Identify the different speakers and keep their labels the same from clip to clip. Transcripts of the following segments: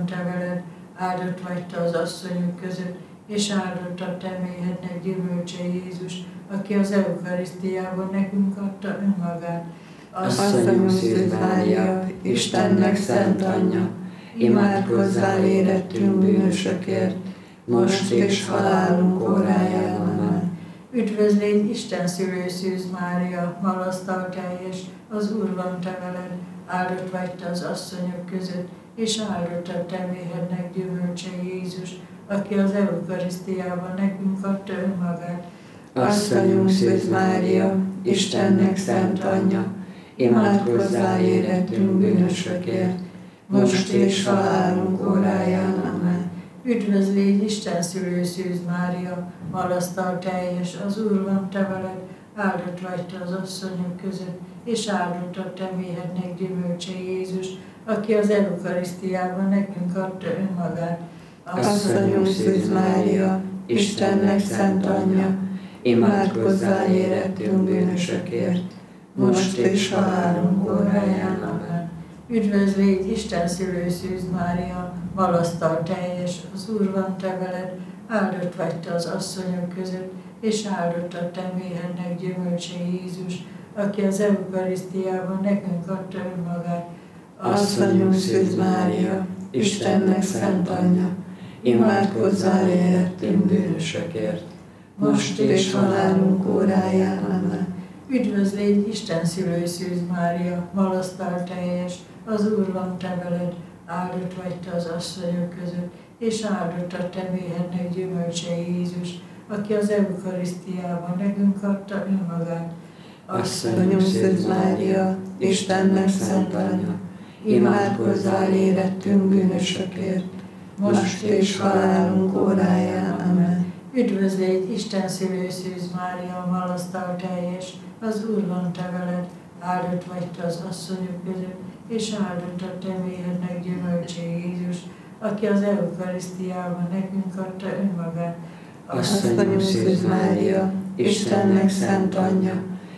Speaker 1: te veled, áldott vagy te az asszonyok között, és áldott a te méhednek gyümölcse Jézus, aki az eukarisztiában nekünk adta önmagát.
Speaker 2: Asszonyunk Szűz Mária, Istennek szent anyja, imádkozzál érettünk bűnösökért, most és halálunk óráján. Amen.
Speaker 1: Üdvözlégy Isten szülő Szűz Mária, malasztal teljes, az Úr van te veled, áldott vagy te az asszonyok között, és áldott a te méhednek gyümölcse Jézus, aki az eukarisztiában nekünk adta önmagát.
Speaker 2: Asszonyunk Szűz Mária, Istennek szent anyja, imádkozzál érettünk bűnösökért, most és halálunk óráján. Amen.
Speaker 1: Üdvözlégy Isten szülő Szűz Mária, malasztal teljes, az Úr van te veled, áldott vagy te az asszonyok között, és áldott a te méhednek gyümölcse Jézus, aki az eukarisztiában nekünk adta önmagát.
Speaker 2: Asszonyunk Szűz Mária, Istennek szent anyja, imádkozzál érettünk bűnösökért, most és halálunk óráján. Amen.
Speaker 1: Üdvözlégy Isten szülő Szűz Mária, malasztal teljes, az Úr van te veled, áldott vagy te az asszonyok között, és áldott a te méhednek gyümölcse Jézus, aki az eukarisztiában nekünk adta önmagát.
Speaker 2: Asszonyunk Szűz Mária, Istennek szent anyja, imádkozzál érettünk bűnösökért, most és halálunk óráján. Amen.
Speaker 1: Üdvözlégy Isten szülő Szűz Mária, malasztal teljes, az Úr van te veled, áldott vagy te az asszonyok között, és áldott a te méhednek gyümölcse Jézus, aki az eukarisztiában nekünk adta önmagát.
Speaker 2: Asszonyunk Szűz Mária, Istennek szent anyja, imádkozzál érettünk bűnösökért, most és halálunk óráján. Amen.
Speaker 1: Üdvözlégy Isten szülő Szűz Mária, malasztal teljes, az Úr van te veled, áldott vagy te az asszonyok között, és áldott a te méhednek gyümölcse Jézus, aki az eukarisztiában nekünk adta önmagát.
Speaker 2: Asszonyunk Szűz Mária, Istennek szent anyja,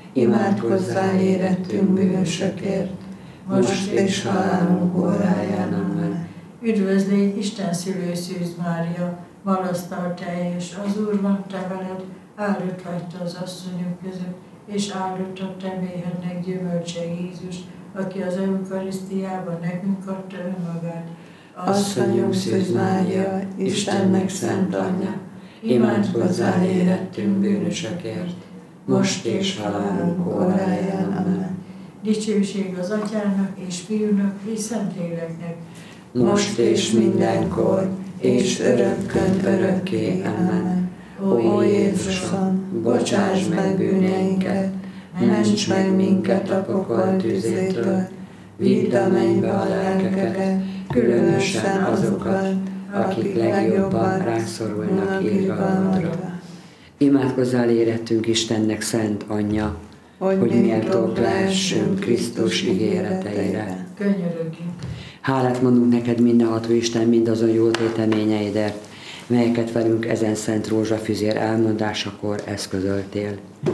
Speaker 2: imádkozzál érettünk bűnösökért, most és halálunk óráján. Amen.
Speaker 1: Üdvözlégy Isten szülő Szűz Mária, malasztal teljes, az Úr van te veled, áldott vagy te az asszonyok között, és áldott a te méhednek gyümölcse Jézus, aki az eukarisztiában nekünk adta önmagát.
Speaker 2: Asszonyunk Szűz Mária, Istennek szent anyja, imádkozzál érettünk bűnösökért, most és halálunk óráján. Amen.
Speaker 1: Dicsőség az Atyának és Fiúnak és Szentléleknek,
Speaker 2: most és mindenkor, és örökkön örökké. Amen. Ó Jézusom, bocsáss meg bűneinket, ments meg minket a pokol tüzétől, vidd a mennybe a lelkeket, különösen azokat, akik legjobban rászorulnak irgalmadra. Imádkozzál érettünk Istennek szent anyja, hogy méltók lehessünk Krisztus ígéreteire.
Speaker 1: könyörögjünk.
Speaker 2: Hálát mondunk neked, mindenható Isten, mindazon jó téteményeidért, melyeket velünk ezen szent rózsafüzér elmondásakor eszközöltél.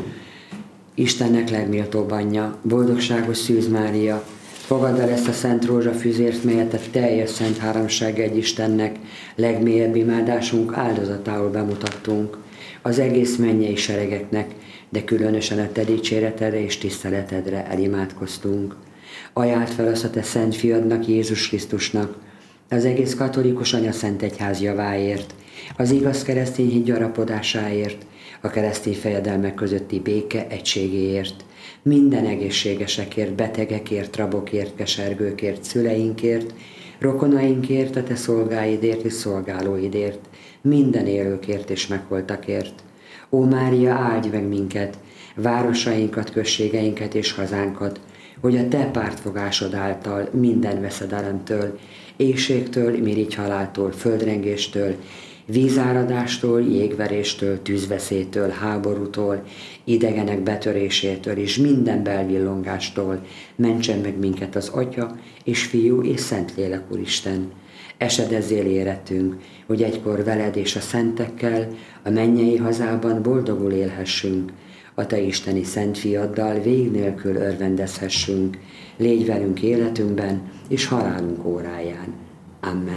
Speaker 2: Istennek legméltóbb anyja, boldogságos Szűz Mária, fogadd el ezt a szent rózsafüzért, melyet a teljes szent háromság egy Istennek legmélyebb imádásunk áldozatául bemutattunk, az egész mennyei seregeknek, de különösen a te dicséretedre és tiszteletedre elimádkoztunk. Ajánld fel azt a te szent fiadnak, Jézus Krisztusnak, az egész katolikus anyaszent egyház javáért, az igaz keresztény hit gyarapodásáért, a keresztény fejedelmek közötti béke egységéért, minden egészségesekért, betegekért, rabokért, kesergőkért, szüleinkért, rokonainkért, a te szolgáidért és szolgálóidért, minden élőkért és megholtakért. Ó Mária, áldj meg minket, városainkat, községeinket és hazánkat, hogy a te pártfogásod által minden veszedelemtől, éhségtől, mirigyhaláltól, földrengéstől, vízáradástól, jégveréstől, tűzveszélytől, háborútól, idegenek betörésétől és minden belvillongástól mentsen meg minket az Atya és Fiú és Szentlélek Úristen. Esedezzél érettünk, hogy egykor veled és a szentekkel a mennyei hazában boldogul élhessünk, a te isteni szent fiaddal vég nélkül örvendezhessünk, légy velünk életünkben és halálunk óráján. Amen.